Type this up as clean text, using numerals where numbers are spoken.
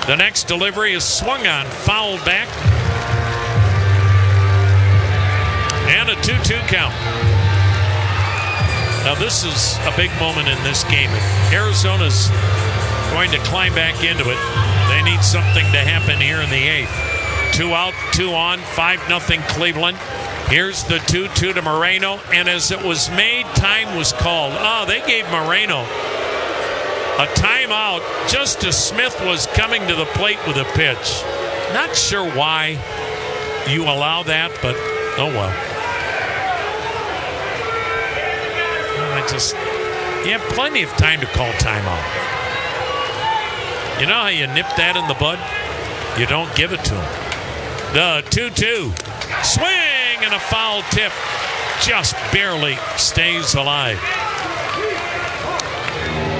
The next delivery is swung on, fouled back. And a 2-2 count. Now this is a big moment in this game. If Arizona's going to climb back into it, they need something to happen here in the 8th. 2 out, 2 on, 5-0 Cleveland. Here's the 2-2 to Moreno, and as it was made, time was called. They gave Moreno a timeout just as Smith was coming to the plate with a pitch. Not sure why you allow that, but oh well. You have plenty of time to call timeout. You know how you nip that in the bud? You don't give it to him. The 2-2. Swing and a foul tip. Just barely stays alive.